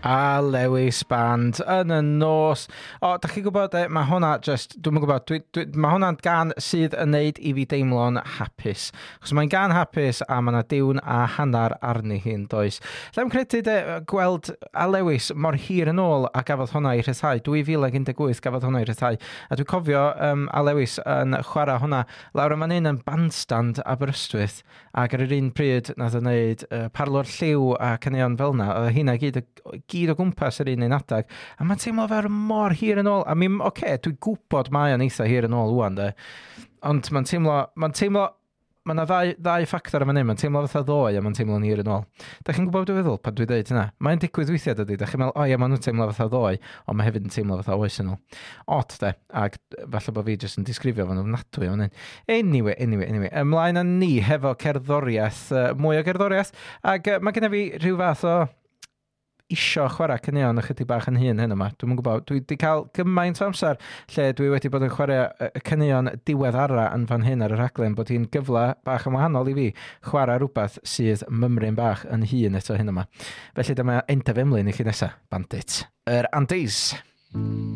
A Lewis Band yn y nos. Da chi'n gwybod, mae hwnna just, dwi'n gwybod, mae hwnna'n gan sydd yn neud i fi deimlo'n hapus. Chos mae'n gan hapus a mae yna diwn a hanner arni hi'n does. Lle'n credu gweld A Lewis mor hir yn ôl a gafodd hwnna i rhyddhau. 2018 gafodd hwnna i rhyddhau. A dwi'n cofio A Lewis yn chwarae hwnna lawr yma un yn bandstand Aberystwyth. Ac ar yr un pryd nath o'n neud Parlor Lliw a caneuon fel yna. Oedd hynna gyd o gwmpas yr un adag. A mae'n teimlo fel mor hir yn ôl. A mi, dwi'n gwybod mae o'n eitha hir yn ôl wwan, de. Ond mae'n teimlo, mae yna ddau ffactor am hynny. Mae'n teimlo fatha ddoe a mae'n teimlo'n hir yn ôl. Da chi'n gwybod dwi'n feddwl pan dwi'n deud hynna? Mae'n digwydd weithiau dydy. Da chi'n meddwl, ia, mae'n teimlo fatha ddoe, ond mae hefyd yn teimlo fatha oes yn ôl. Ot, de. Ac falle bod fi jyst yn disgrifio fan nhw'n nadwy o'n hyn. Anyway. Ymlaen â ni hefo cerddoriaeth, mwy o cerddoriaeth. Ac mae gennym fi rhyw fath o isio chwarae caneuon ychydig bach yn hun hyn yma. Dwi'n gwybod, dwi wedi cael gymaint o amser lle dwi wedi bod yn chwarae caneuon diwedd ara yn fan hyn ar y rhaglen bod hi'n gyfle bach yn wahanol i fi chwarae rhywbeth sydd mymryn bach yn hun eto hyn yma. Felly dyma endaf ymlaen i chi nesaf, Bandit. Yr Andes.